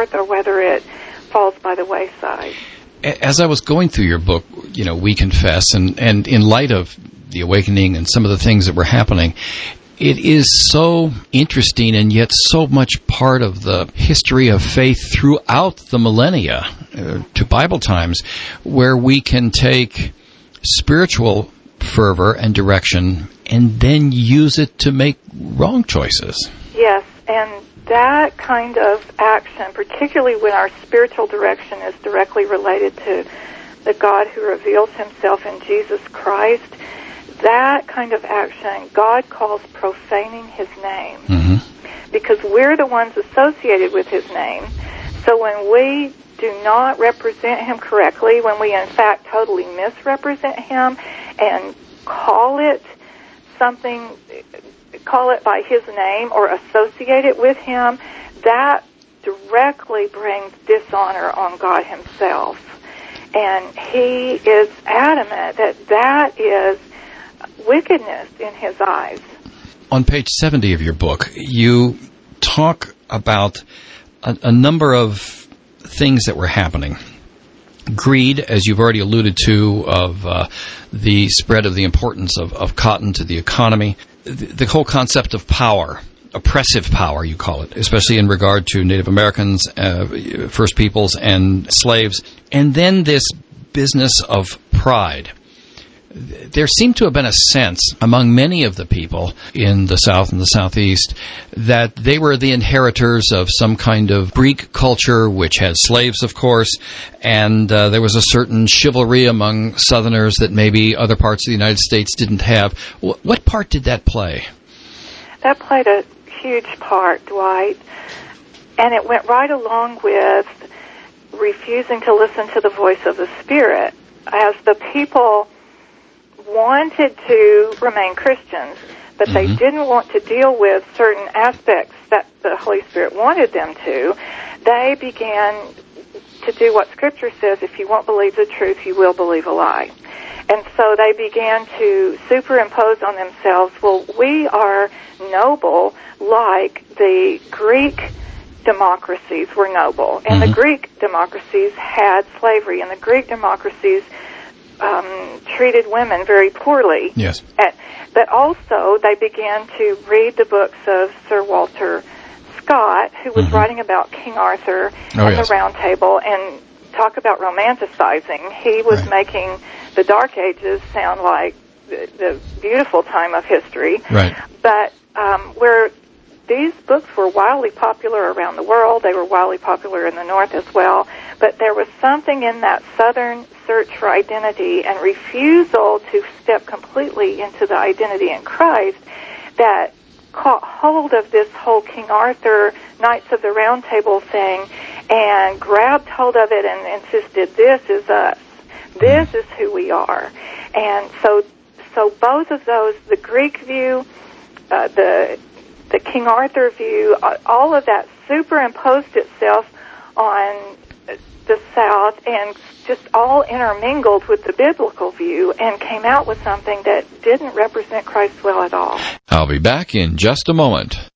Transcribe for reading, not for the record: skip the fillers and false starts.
forth or whether it falls by the wayside. As I was going through your book, We Confess, and in light of the awakening and some of the things that were happening, it is so interesting and yet so much part of the history of faith throughout the millennia to Bible times, where we can take spiritual fervor and direction and then use it to make wrong choices. Yes, and that kind of action, particularly when our spiritual direction is directly related to the God who reveals himself in Jesus Christ, that kind of action God calls profaning his name. Mm-hmm. Because we're the ones associated with his name. So when we do not represent him correctly, when we in fact totally misrepresent him and call it something, call it by his name or associate it with him, that directly brings dishonor on God himself. And he is adamant that that is wickedness in his eyes. On page 70 of your book, you talk about a number of things that were happening. Greed, as you've already alluded to, of the spread of the importance of cotton to the economy. The whole concept of power, oppressive power, you call it, especially in regard to Native Americans, First Peoples, and slaves. And then this business of pride. There seemed to have been a sense among many of the people in the South and the Southeast that they were the inheritors of some kind of Greek culture, which had slaves, of course, and there was a certain chivalry among Southerners that maybe other parts of the United States didn't have. What part did that play? That played a huge part, Dwight, and it went right along with refusing to listen to the voice of the Spirit. As the people wanted to remain Christians, but they didn't want to deal with certain aspects that the Holy Spirit wanted them to, they began to do what Scripture says: if you won't believe the truth, you will believe a lie. And so they began to superimpose on themselves, well, we are noble like the Greek democracies were noble. And the Greek democracies had slavery, and the Greek democracies treated women very poorly. Yes. But also they began to read the books of Sir Walter Scott, who was writing about King Arthur and the Round Table, and talk about romanticizing. He was making the Dark Ages sound like the beautiful time of history. Right. But where these books were wildly popular around the world, they were wildly popular in the North as well, but there was something in that Southern search for identity and refusal to step completely into the identity in Christ that caught hold of this whole King Arthur, Knights of the Round Table thing, and grabbed hold of it and insisted, this is us. This is who we are. And so both of those, the Greek view, the King Arthur view, all of that superimposed itself on the South and just all intermingled with the biblical view and came out with something that didn't represent Christ well at all. I'll be back in just a moment.